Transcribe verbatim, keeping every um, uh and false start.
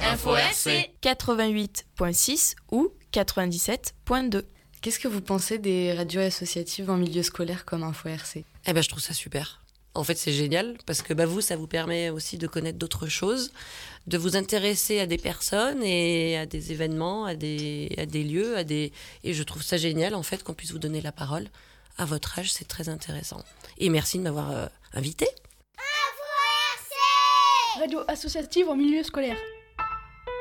Info R C quatre-vingt-huit virgule six ou quatre-vingt-dix-sept virgule deux. Qu'est-ce que vous pensez des radios associatives en milieu scolaire comme Info R C ? Eh ben, je trouve ça super. En fait, c'est génial parce que bah, vous, ça vous permet aussi de connaître d'autres choses, de vous intéresser à des personnes et à des événements, à des, à des lieux. À des... Et je trouve ça génial, en fait, qu'on puisse vous donner la parole. À votre âge, c'est très intéressant. Et merci de m'avoir euh, invité. Info R C Radio associative en milieu scolaire.